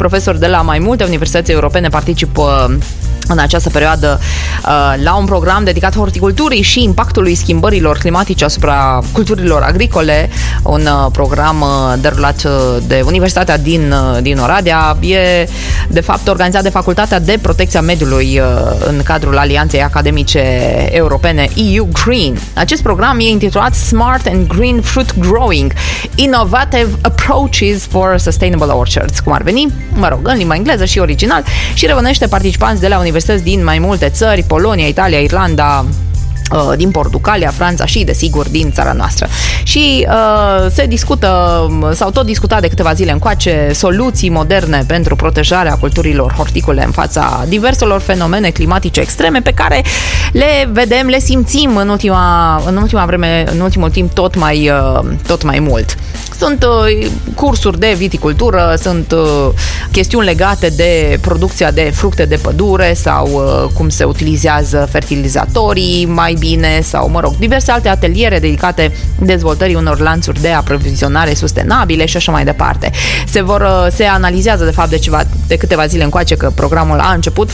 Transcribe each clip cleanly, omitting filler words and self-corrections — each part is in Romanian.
Profesori de la mai multe universități europene participă în această perioadă la un program dedicat horticulturii și impactului schimbărilor climatice asupra culturilor agricole, un program derulat de Universitatea din Oradea. E, de fapt, organizat de Facultatea de Protecție a Mediului în cadrul Alianței Academice Europene EU Green. Acest program e intitulat Smart and Green Fruit Growing, Innovative Approaches for Sustainable Orchards, cum ar veni, mă rog, în limba engleză și original, și reunește participanți de la universități din mai multe țări, Polonia, Italia, Irlanda, din Portugalia, Franța și, desigur, din țara noastră. Și se discută, sau tot discutat de câteva zile încoace, soluții moderne pentru protejarea culturilor horticole în fața diverselor fenomene climatice extreme pe care le vedem, le simțim în ultima vreme, în ultimul timp tot mai mult. Sunt cursuri de viticultură, sunt chestiuni legate de producția de fructe de pădure sau cum se utilizează fertilizatorii mai bine sau, mă rog, diverse alte ateliere dedicate dezvoltării unor lanțuri de aprovizionare sustenabile și așa mai departe. Se analizează, de fapt, de câteva zile încoace că programul a început,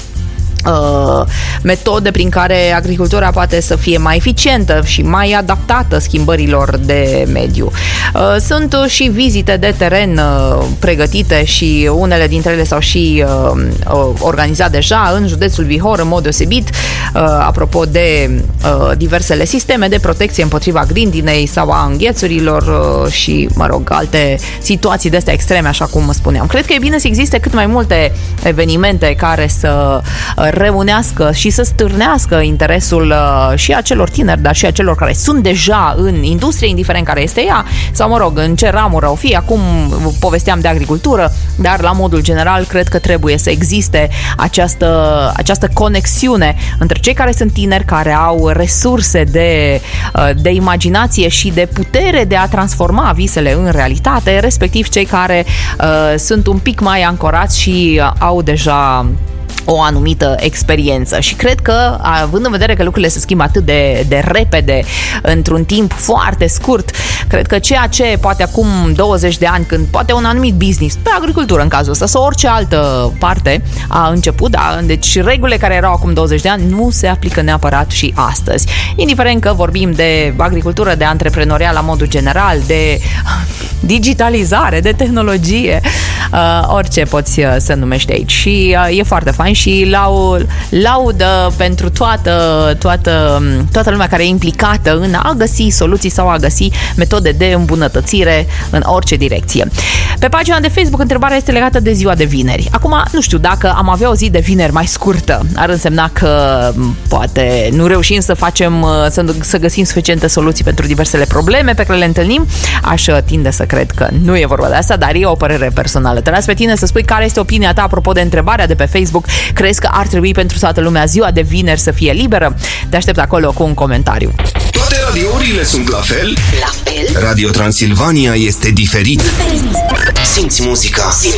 metode prin care agricultura poate să fie mai eficientă și mai adaptată schimbărilor de mediu. Sunt și vizite de teren pregătite și unele dintre ele s-au și organizat deja în județul Bihor, în mod deosebit, apropo de diversele sisteme de protecție împotriva grindinei sau a înghețurilor și, mă rog, alte situații de astea extreme, așa cum spuneam. Cred că e bine să existe cât mai multe evenimente care să reunească și să stârnească interesul și a celor tineri, dar și a celor care sunt deja în industrie, indiferent care este ea, sau, mă rog, în ce ramură o fi. Acum povesteam de agricultură, dar la modul general cred că trebuie să existe această conexiune între cei care sunt tineri, care au resurse de imaginație și de putere de a transforma visele în realitate, respectiv cei care sunt un pic mai ancorați și au deja o anumită experiență. Și cred că, având în vedere că lucrurile se schimbă atât de repede, într-un timp foarte scurt, cred că ceea ce poate acum 20 de ani, când poate un anumit business, pe agricultură în cazul ăsta, sau orice altă parte a început, deci regulile care erau acum 20 de ani nu se aplică neapărat și astăzi. Indiferent că vorbim de agricultură, de antreprenoriat la modul general, de digitalizare, de tehnologie, orice poți să numești aici. Și e foarte fain și laudă pentru toată lumea care e implicată în a găsi soluții sau a găsi metode de îmbunătățire în orice direcție. Pe pagina de Facebook, întrebarea este legată de ziua de vineri. Acum, nu știu, dacă am avea o zi de vineri mai scurtă, ar însemna că poate nu reușim să găsim suficiente soluții pentru diversele probleme pe care le întâlnim. Aș tinde să cred că nu e vorba de asta, dar e o părere personală. Te las pe tine să spui care este opinia ta apropo de întrebarea de pe Facebook. Crezi că ar trebui pentru toată lumea ziua de vineri să fie liberă? Te aștept acolo cu un comentariu. Toate radiourile sunt la fel? Radio Transilvania este diferit. Simți muzica.